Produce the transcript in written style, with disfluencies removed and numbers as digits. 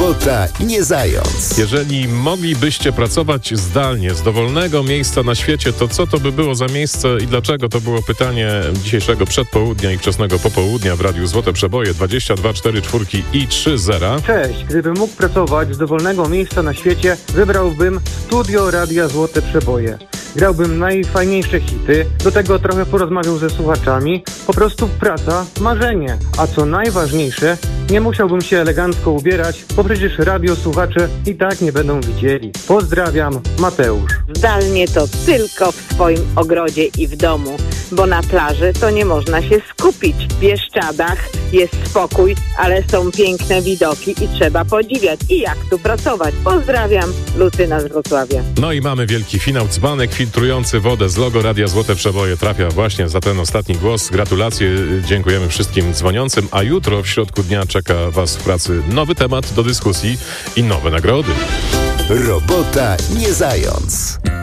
Robota nie zając. Jeżeli moglibyście pracować zdalnie z dowolnego miejsca na świecie, to co to by było za miejsce i dlaczego? To było pytanie dzisiejszego przedpołudnia i wczesnego popołudnia w Radiu Złote Przeboje 22 44 i 30. Cześć, gdybym mógł pracować z dowolnego miejsca na świecie, wybrałbym studio Radia Złote Przeboje. Grałbym najfajniejsze hity, do tego trochę porozmawiał ze słuchaczami. Po prostu praca, marzenie. A co najważniejsze, nie musiałbym się elegancko ubierać, bo przecież radiosłuchacze i tak nie będą widzieli. Pozdrawiam, Mateusz. Zdalnie to tylko w swoim ogrodzie i w domu, bo na plaży to nie można się skupić. W Bieszczadach jest spokój, ale są piękne widoki i trzeba podziwiać. I jak tu pracować? Pozdrawiam, Lucyna z Wrocławia. No i mamy wielki finał. Dzbanek filtrujący wodę z logo Radia Złote Przeboje trafia właśnie za ten ostatni głos. Gratulacje, dziękujemy wszystkim dzwoniącym, a jutro w środku dnia czeka Was w pracy nowy temat do dyskusji i nowe nagrody. Robota nie zając.